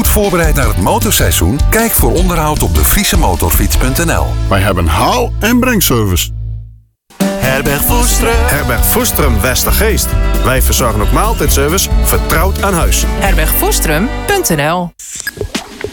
voorbereidt naar het motorseizoen? Kijk voor onderhoud op defriesemotorfiets.nl. Wij hebben haal- en brengservice. Herberg Voestrum Westergeest. Wij verzorgen ook maaltijdservice vertrouwd aan huis. herbergvoestrum.nl